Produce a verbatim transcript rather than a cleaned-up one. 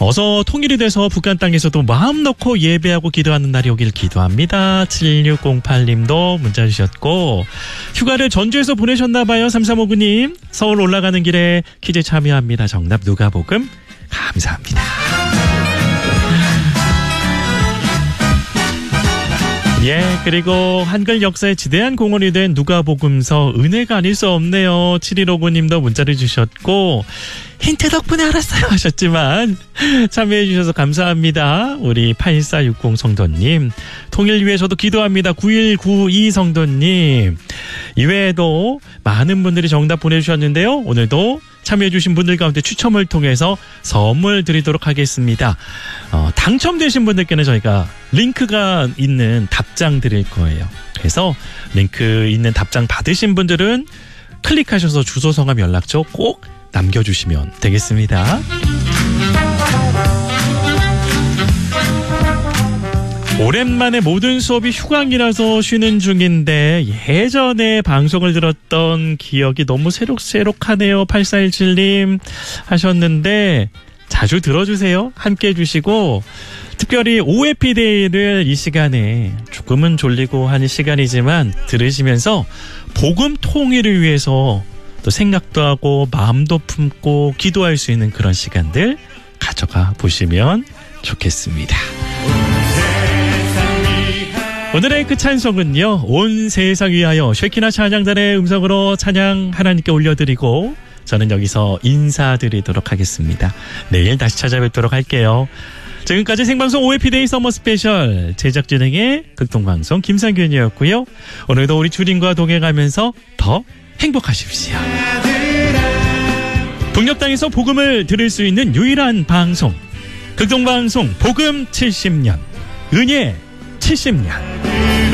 어서 통일이 돼서 북한 땅에서도 마음 놓고 예배하고 기도하는 날이 오길 기도합니다. 칠육공팔 님도 문자 주셨고, 휴가를 전주에서 보내셨나봐요. 삼삼오구 님. 서울 올라가는 길에 퀴즈 참여합니다. 정답 누가복음. 감사합니다. 예, 그리고 한글 역사에 지대한 공헌이 된 누가복음서, 은혜가 아닐 수 없네요. 칠일오구 님도 문자를 주셨고, 힌트 덕분에 알았어요 하셨지만 참여해 주셔서 감사합니다. 우리 팔사육공 성도님, 통일 위해서도 기도합니다. 구일구이 성도님, 이외에도 많은 분들이 정답 보내주셨는데요. 오늘도 참여해 주신 분들 가운데 추첨을 통해서 선물 드리도록 하겠습니다. 어, 당첨되신 분들께는 저희가 링크가 있는 답장 드릴 거예요. 그래서 링크 있는 답장 받으신 분들은 클릭하셔서 주소, 성함, 연락처 꼭 남겨주시면 되겠습니다. 오랜만에 모든 수업이 휴강이라서 쉬는 중인데 예전에 방송을 들었던 기억이 너무 새록새록하네요. 팔사일칠 님 하셨는데 자주 들어주세요. 함께 해주시고, 특별히 오해피데이를 이 시간에 조금은 졸리고 하는 시간이지만 들으시면서 복음 통일을 위해서 또 생각도 하고 마음도 품고 기도할 수 있는 그런 시간들 가져가 보시면 좋겠습니다. 오늘의 그 찬송은요, 온 세상 위하여 쉐키나 찬양단의 음성으로 찬양 하나님께 올려드리고 저는 여기서 인사드리도록 하겠습니다. 내일 다시 찾아뵙도록 할게요. 지금까지 생방송 오해피데이 서머 스페셜 제작 진행의 극동방송 김상균이었고요. 오늘도 우리 주님과 동행하면서 더 행복하십시오. 북녘 땅에서 복음을 들을 수 있는 유일한 방송, 극동방송 복음 칠십 년, 은혜 칠십 년.